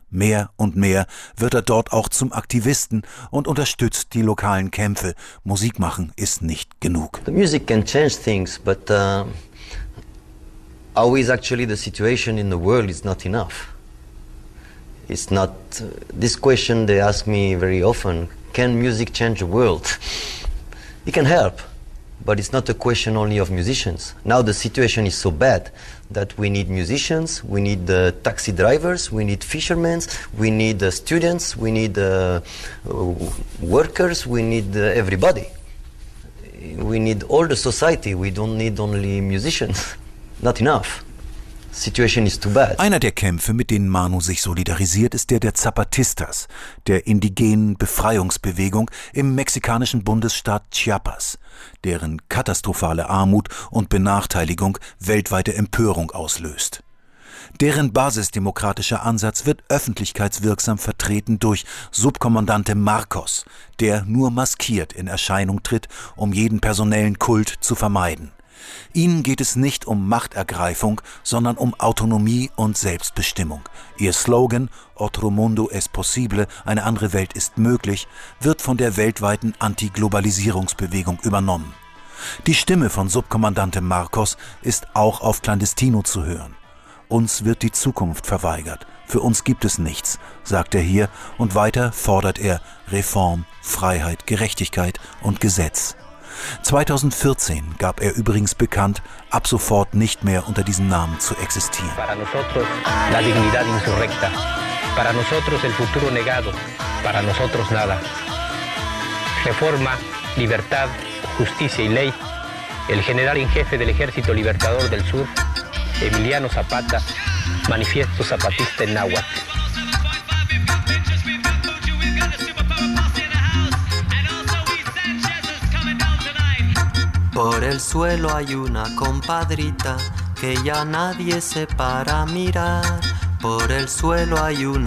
Mehr und mehr wird er dort auch zum Aktivisten und unterstützt die lokalen Kämpfe. Musik machen ist nicht genug. The music can change things, but always actually the situation in the world is not enough. It's not this question they ask me very often. Can music change the world? It can help, but it's not a question only of musicians. Now the situation is so bad that we need musicians, we need taxi drivers, we need fishermen, we need students, we need workers, we need everybody. We need all the society, we don't need only musicians. Not enough. Situation is too bad. Einer der Kämpfe, mit denen Manu sich solidarisiert, ist der Zapatistas, der indigenen Befreiungsbewegung im mexikanischen Bundesstaat Chiapas, deren katastrophale Armut und Benachteiligung weltweite Empörung auslöst. Deren basisdemokratischer Ansatz wird öffentlichkeitswirksam vertreten durch Subkommandante Marcos, der nur maskiert in Erscheinung tritt, um jeden personellen Kult zu vermeiden. Ihnen geht es nicht um Machtergreifung, sondern um Autonomie und Selbstbestimmung. Ihr Slogan »Otro mundo es posible«, eine andere Welt ist möglich, wird von der weltweiten Antiglobalisierungsbewegung übernommen. Die Stimme von Subkommandante Marcos ist auch auf Clandestino zu hören. Uns wird die Zukunft verweigert. Für uns gibt es nichts, sagt er hier, und weiter fordert er Reform, Freiheit, Gerechtigkeit und Gesetz. 2014 gab er übrigens bekannt, ab sofort nicht mehr unter diesem Namen zu existieren. Para nosotros la dignidad insurrecta, para nosotros el futuro negado, para nosotros nada. Reforma, libertad, justicia y ley. El general en jefe del Ejército Libertador del Sur, Emiliano Zapata, manifiesto zapatista en náhuatl. Por el suelo hay una compadrita que ya nadie se para mirar. Por el suelo hay una